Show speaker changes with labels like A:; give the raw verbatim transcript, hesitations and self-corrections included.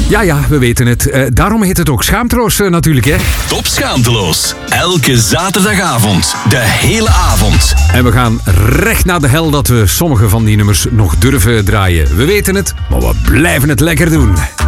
A: Ja, ja, we weten het. Uh, daarom heet het ook Schaamteloos uh, natuurlijk, hè.
B: Top Schaamteloos. Elke zaterdagavond. De hele avond.
A: En we gaan recht naar de hel dat we sommige van die nummers nog durven draaien. We weten het, maar we blijven het lekker doen.